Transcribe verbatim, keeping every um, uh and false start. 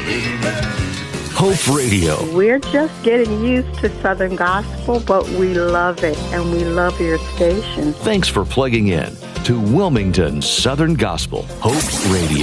Hope Radio. We're just getting used to Southern Gospel, but we love it, and we love your station. Thanks for plugging in to Wilmington Southern Gospel Hope Radio.